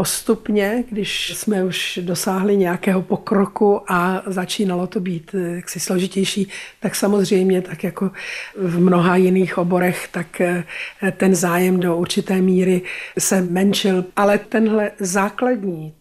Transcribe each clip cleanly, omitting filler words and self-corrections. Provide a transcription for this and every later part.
postupně, když jsme už dosáhli nějakého pokroku a začínalo to být jaksi složitější, tak samozřejmě, tak jako v mnoha jiných oborech, tak ten zájem do určité míry se menšil. Ale tenhle základní,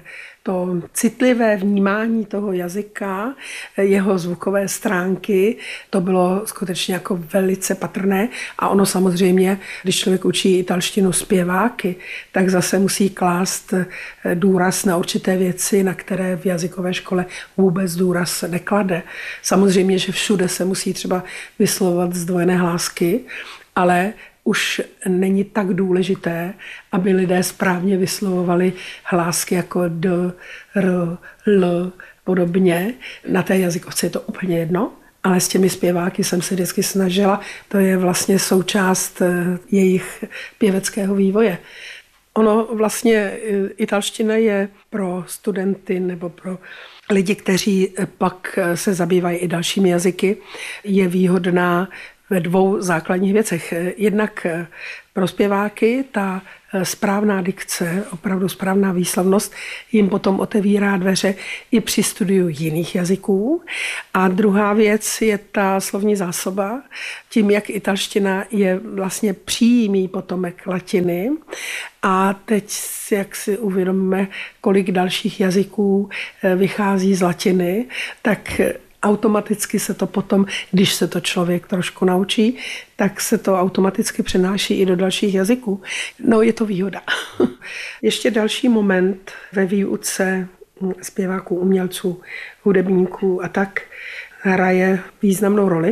to citlivé vnímání toho jazyka, jeho zvukové stránky, to bylo skutečně jako velice patrné. A ono samozřejmě, když člověk učí italštinu zpěváky, tak zase musí klást důraz na určité věci, na které v jazykové škole vůbec důraz neklade. Samozřejmě, že všude se musí třeba vyslovovat zdvojené hlásky, ale už není tak důležité, aby lidé správně vyslovovali hlásky jako d, r, l, podobně. Na té jazykovce je to úplně jedno, ale s těmi zpěváky jsem se vždycky snažila. To je vlastně součást jejich pěveckého vývoje. Ono vlastně italština je pro studenty nebo pro lidi, kteří pak se zabývají i dalšími jazyky, je výhodná ve dvou základních věcech. Jednak pro zpěváky ta správná dikce, opravdu správná výslovnost jim potom otevírá dveře i při studiu jiných jazyků. A druhá věc je ta slovní zásoba. Tím, jak italština je vlastně přímý potomek latiny a teď, jak si uvědomíme, kolik dalších jazyků vychází z latiny, tak automaticky se to potom, když se to člověk trošku naučí, tak se to automaticky přenáší i do dalších jazyků. No, je to výhoda. Ještě další moment ve výuce zpěváků, umělců, hudebníků a tak hraje významnou roli.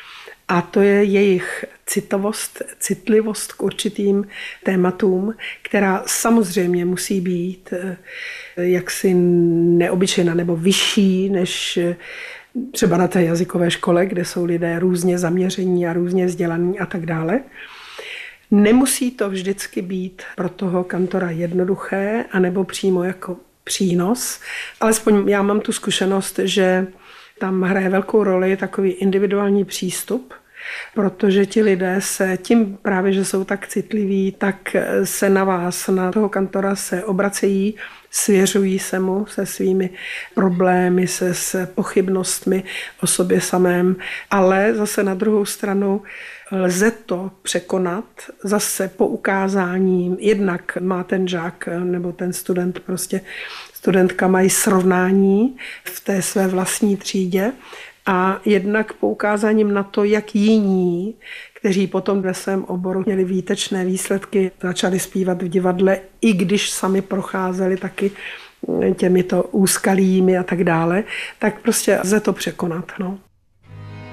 A to je jejich citlivost k určitým tématům, která samozřejmě musí být jaksi neobyčejná nebo vyšší než třeba na té jazykové škole, kde jsou lidé různě zaměření a různě vzdělaní a tak dále. Nemusí to vždycky být pro toho kantora jednoduché anebo přímo jako přínos. Alespoň já mám tu zkušenost, že tam hraje velkou roli takový individuální přístup, protože ti lidé se tím právě, že jsou tak citliví, tak se na vás, na toho kantora se obracejí, svěřují se mu se svými problémy, s pochybnostmi o sobě samém, ale zase na druhou stranu lze to překonat zase poukázáním. Jednak má ten žák nebo ten student, prostě studentka mají srovnání v té své vlastní třídě a jednak poukázáním na to, jak jiní, kteří potom ve svém oboru měli výtečné výsledky, začali zpívat v divadle, i když sami procházeli taky těmito úskalími a tak dále, tak prostě lze to překonat. No.